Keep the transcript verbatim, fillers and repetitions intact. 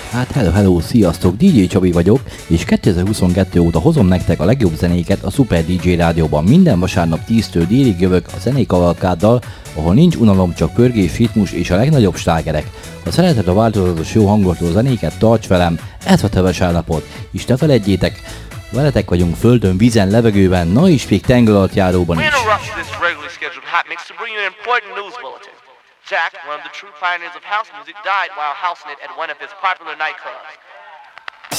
Hát hello, hello, sziasztok, dé dzsé Csabi vagyok, és kétezer-huszonkettő óta hozom nektek a legjobb zenéket a Super dé dzsé Rádióban. Minden vasárnap tíztől délig jövök a zenei kavalkáddal, ahol nincs unalom, csak pörgés, ritmus és a legnagyobb slágerek. Ha szereted a változatos jó hangoltó zenéket, tarts velem, ez a te vasárnapot, és ne feledjétek, veletek vagyunk földön, vízen, levegőben, na és még tenger alatt járóban is. Jack, one of the true pioneers of house music, died while houseing it at one of his popular nightclubs.